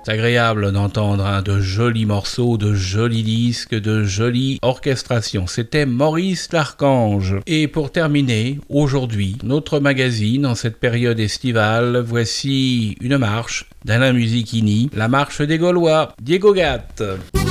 C'est agréable d'entendre de jolis morceaux, de jolis disques, de jolies orchestrations. C'était Maurice l'Archange. Et pour terminer, aujourd'hui, notre magazine, en cette période estivale, voici une marche d'Alain Musichini, la marche des Gaulois, Diego Gatt.